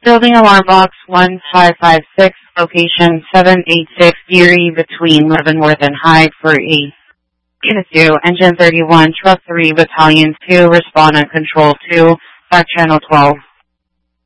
Building alarm box 1556, location 786 Erie between Leavenworth and Hyde for E. Unit 2, Engine 31, Truck 3, Battalion 2, Respondent Control 2, Back Channel 12.